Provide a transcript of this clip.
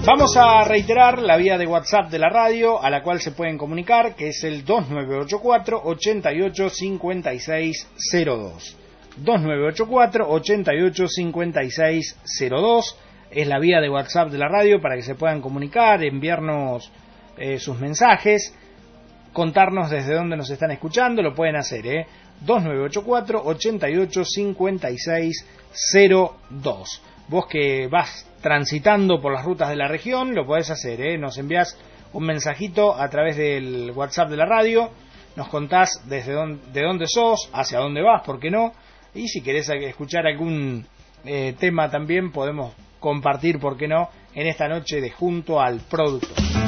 Vamos a reiterar la vía de WhatsApp de la radio a la cual se pueden comunicar, que es el 2984-885602. 2984-885602 es la vía de WhatsApp de la radio para que se puedan comunicar, enviarnos sus mensajes, contarnos desde dónde nos están escuchando. Lo pueden hacer, 2984-885602. Vos que vas transitando por las rutas de la región, lo podés hacer, nos envías un mensajito a través del WhatsApp de la radio, nos contás de dónde sos, hacia dónde vas, por qué no, y si querés escuchar algún tema también podemos compartir, por qué no, en esta noche de Junto al Productor.